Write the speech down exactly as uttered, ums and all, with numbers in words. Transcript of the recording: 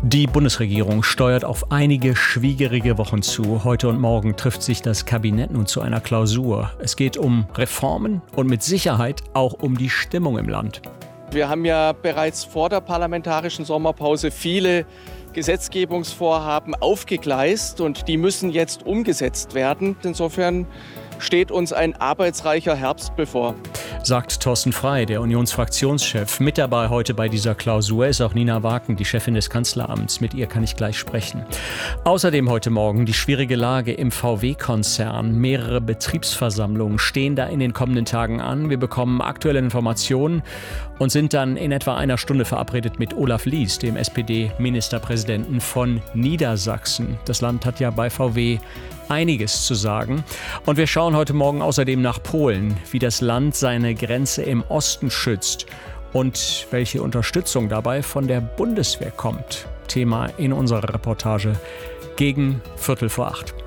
Die Bundesregierung steuert auf einige schwierige Wochen zu. Heute und morgen trifft sich das Kabinett nun zu einer Klausur. Es geht um Reformen und mit Sicherheit auch um die Stimmung im Land. Wir haben ja bereits vor der parlamentarischen Sommerpause viele Gesetzgebungsvorhaben aufgegleist und die müssen jetzt umgesetzt werden. Insofern steht uns ein arbeitsreicher Herbst bevor. Sagt Thorsten Frey, der Unionsfraktionschef. Mit dabei heute bei dieser Klausur ist auch Nina Waken, die Chefin des Kanzleramts. Mit ihr kann ich gleich sprechen. Außerdem heute Morgen die schwierige Lage im V W-Konzern. Mehrere Betriebsversammlungen stehen da in den kommenden Tagen an. Wir bekommen aktuelle Informationen und sind dann in etwa einer Stunde verabredet mit Olaf Lies, dem S P D-Ministerpräsidenten von Niedersachsen. Das Land hat ja bei V W einiges zu sagen. Und wir schauen heute Morgen außerdem nach Polen, wie das Land seine Grenze im Osten schützt und welche Unterstützung dabei von der Bundeswehr kommt. Thema in unserer Reportage gegen Viertel vor acht.